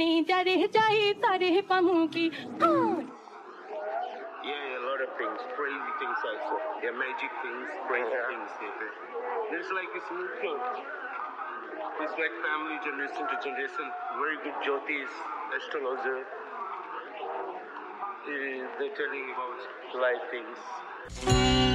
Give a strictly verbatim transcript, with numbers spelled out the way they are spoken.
যারে চাই তারে পামু কি Yeah, a lot of things, crazy things also. Yeah, magic things, crazy Yeah. things. Yeah. It's like it's neutral. It's like family generation to generation. Very good Jyotis, astrologer. Eh, They're telling about life things.